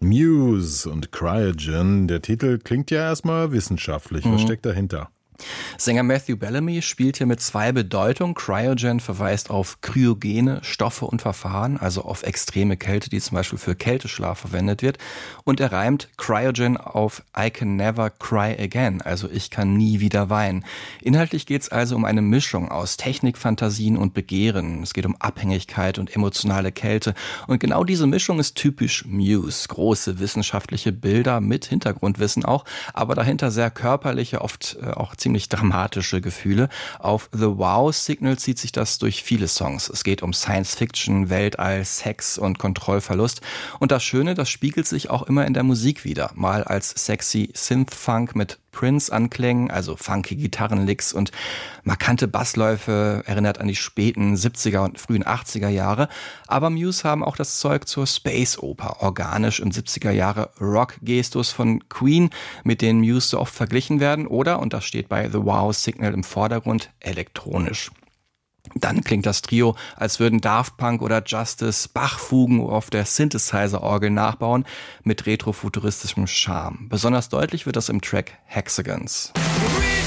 Muse und Cryogen. Der Titel klingt ja erstmal wissenschaftlich. Was steckt dahinter? Sänger Matthew Bellamy spielt hier mit zwei Bedeutungen. Cryogen verweist auf kryogene Stoffe und Verfahren, also auf extreme Kälte, die zum Beispiel für Kälteschlaf verwendet wird. Und er reimt Cryogen auf I can never cry again, also ich kann nie wieder weinen. Inhaltlich geht es also um eine Mischung aus Technik, Fantasien und Begehren. Es geht um Abhängigkeit und emotionale Kälte. Und genau diese Mischung ist typisch Muse. Große wissenschaftliche Bilder mit Hintergrundwissen auch, aber dahinter sehr körperliche, oft auch ziemlich dramatische Gefühle. Auf The Wow Signal zieht sich das durch viele Songs. Es geht um Science-Fiction, Weltall, Sex und Kontrollverlust. Und das Schöne, das spiegelt sich auch immer in der Musik wider. Mal als sexy Synth-Funk mit Prince-Anklängen, also funky Gitarrenlicks und markante Bassläufe, erinnert an die späten 70er und frühen 80er Jahre. Aber Muse haben auch das Zeug zur Space-Oper, organisch im 70er Jahre Rock-Gestus von Queen, mit denen Muse so oft verglichen werden, oder, und das steht bei The Wow Signal im Vordergrund, elektronisch. Dann klingt das Trio, als würden Daft Punk oder Justice Bach-Fugen auf der Synthesizer-Orgel nachbauen, mit retrofuturistischem Charme. Besonders deutlich wird das im Track Hexagons.